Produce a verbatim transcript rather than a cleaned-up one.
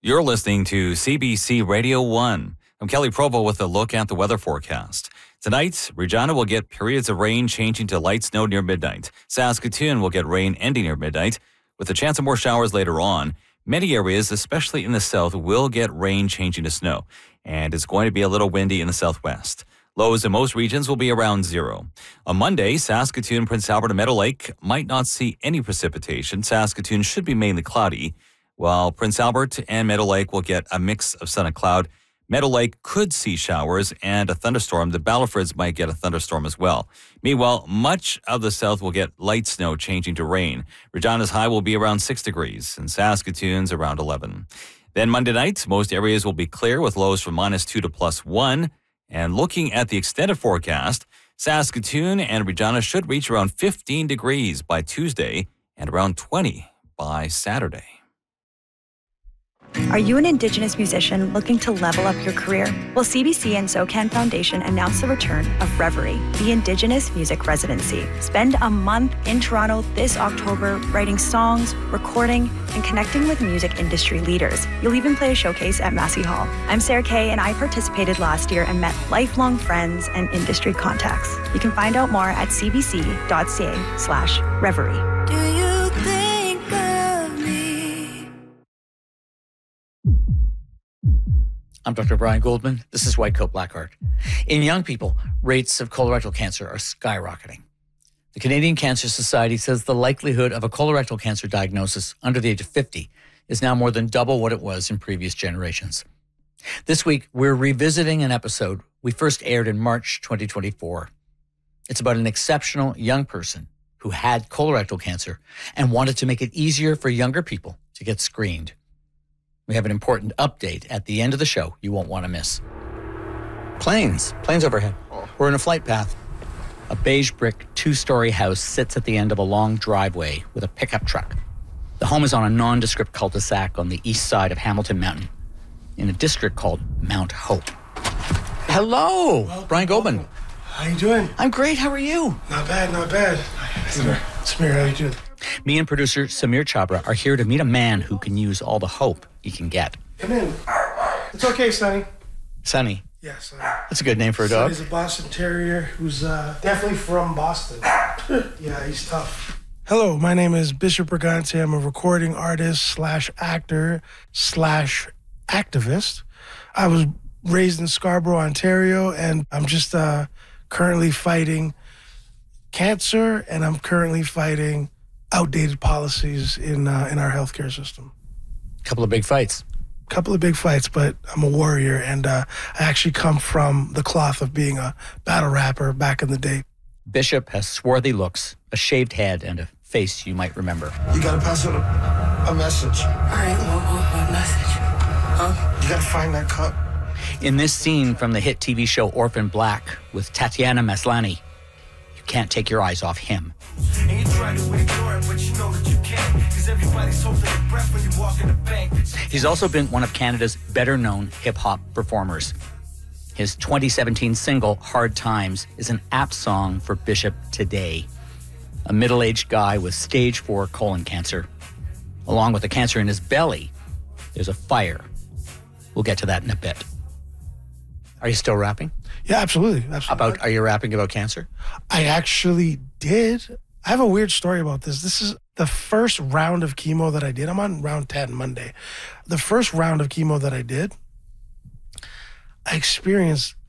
You're listening to C B C Radio one. I'm Kelly Provo with a look at the weather forecast. Tonight, Regina will get periods of rain changing to light snow near midnight. Saskatoon will get rain ending near midnight, with a chance of more showers later on. Many areas, especially in the south, will get rain changing to snow, and it's going to be a little windy in the southwest. Lows in most regions will be around zero. On Monday, Saskatoon, Prince Albert, and Meadow Lake might not see any precipitation. Saskatoon should be mainly cloudy, while Prince Albert and Meadow Lake will get a mix of sun and cloud. Meadow Lake could see showers and a thunderstorm. The Ballafords might get a thunderstorm as well. Meanwhile, much of the south will get light snow changing to rain. Regina's high will be around six degrees, and Saskatoon's around eleven. Then Monday night, most areas will be clear with lows from minus two to plus one. And looking at the extended forecast, Saskatoon and Regina should reach around fifteen degrees by Tuesday and around twenty by Saturday. Are you an Indigenous musician looking to level up your career? Well, C B C and SoCan Foundation announced the return of Reverie, the Indigenous Music Residency. Spend a month in Toronto this October writing songs, recording, and connecting with music industry leaders. You'll even play a showcase at Massey Hall. I'm Sarah Kay, and I participated last year and met lifelong friends and industry contacts. You can find out more at cbc.ca slash Reverie. Do you think of me? I'm Doctor Brian Goldman. This is White Coat Black Heart. In young people, rates of colorectal cancer are skyrocketing. The Canadian Cancer Society says the likelihood of a colorectal cancer diagnosis under the age of fifty is now more than double what it was in previous generations. This week, we're revisiting an episode we first aired in March twenty twenty-four. It's about an exceptional young person who had colorectal cancer and wanted to make it easier for younger people to get screened. We have an important update at the end of the show you won't want to miss. Planes. Planes overhead. We're in a flight path. A beige brick two-story house sits at the end of a long driveway with a pickup truck. The home is on a nondescript cul-de-sac on the east side of Hamilton Mountain in a district called Mount Hope. Hello, Welcome, Brian Goldman. welcome. How you doing? I'm great. How are you? Not bad, not bad. Samir, Samir, how you doing? Me and producer Samir Chabra are here to meet a man who can use all the hope he can get. Come in. It's okay, Sonny. Sonny. Yes. Uh, That's a good name for a dog. Sonny's a Boston Terrier who's uh, definitely from Boston. Yeah, he's tough. Hello, my name is Bishop Brigante. I'm a recording artist slash actor slash activist. I was raised in Scarborough, Ontario, and I'm just uh, currently fighting cancer, and I'm currently fighting outdated policies in uh, in our healthcare system. Couple of big fights. Couple of big fights, but I'm a warrior, and uh, I actually come from the cloth of being a battle rapper back in the day. Bishop has swarthy looks, a shaved head, and a face you might remember. You gotta pass on a, a message. All right, what, what, what message? Huh? You gotta find that cup. In this scene from the hit T V show Orphan Black with Tatiana Maslany, you can't take your eyes off him. And you try to ignore it, but you know that you can't, because everybody's holding their breath when you walk in the bank. He's also been one of Canada's better-known hip-hop performers. His twenty seventeen single, Hard Times, is an apt song for Bishop today. A middle-aged guy with stage four colon cancer. Along with the cancer in his belly, there's a fire. We'll get to that in a bit. Are you still rapping? Yeah, absolutely. absolutely. About, are you rapping about cancer? I actually did. I have a weird story about this. This is the first round of chemo that I did. I'm on round ten Monday. The first round of chemo that I did, I experienced